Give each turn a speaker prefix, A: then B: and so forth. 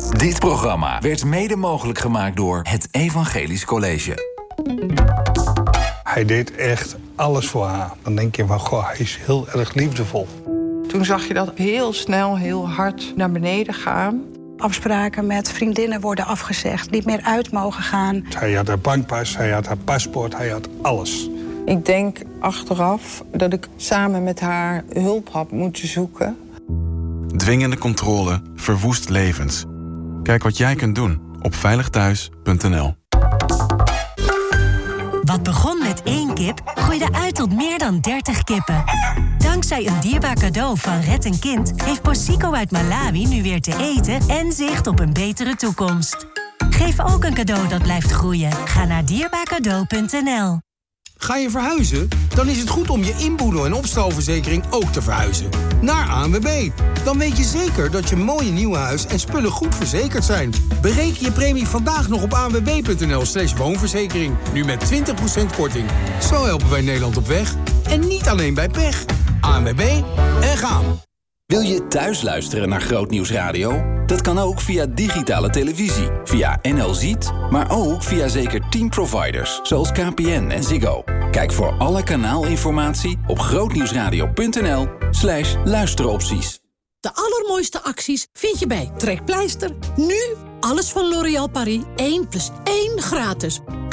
A: Dit programma werd mede mogelijk gemaakt door het Evangelisch College.
B: Hij deed echt alles voor haar. Dan denk je van, goh, hij is heel erg liefdevol.
C: Toen zag je dat heel snel, heel hard naar beneden gaan.
D: Afspraken met vriendinnen worden afgezegd, niet meer uit mogen gaan.
B: Hij had haar bankpas, hij had haar paspoort, hij had alles.
C: Ik denk achteraf dat ik samen met haar hulp had moeten zoeken.
E: Dwingende controle verwoest levens. Kijk wat jij kunt doen op veiligthuis.nl.
F: Wat begon met 1 kip, groeide uit tot meer dan 30 kippen. Dankzij een dierbaar cadeau van Red een Kind heeft Posico uit Malawi nu weer te eten en zicht op een betere toekomst. Geef ook een cadeau dat blijft groeien. Ga naar dierbaarcadeau.nl.
G: Ga je verhuizen? Dan is het goed om je inboedel- en opstalverzekering ook te verhuizen. Naar ANWB. Dan weet je zeker dat je mooie nieuwe huis en spullen goed verzekerd zijn. Bereken je premie vandaag nog op anwb.nl/woonverzekering. Nu met 20% korting. Zo helpen wij Nederland op weg. En niet alleen bij pech. ANWB en gaan.
A: Wil je thuis luisteren naar Grootnieuws Radio? Dat kan ook via digitale televisie, via NL Ziet, maar ook via zeker 10 providers, zoals KPN en Ziggo. Kijk voor alle kanaalinformatie op grootnieuwsradio.nl/luisteropties.
H: De allermooiste acties vind je bij Trekpleister. Nu alles van L'Oréal Paris 1+1 gratis.